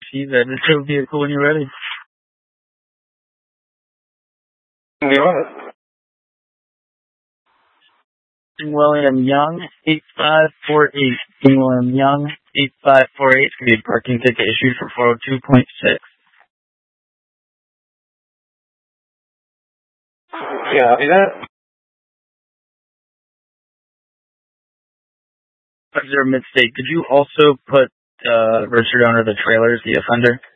receive that tow vehicle when you're ready. What? King William Young, 8548. King William Young, 8548. Could be a parking ticket issued for 402.6. Yeah, see that? 50 Midstate. Could you also put registered owner of the trailer as the offender?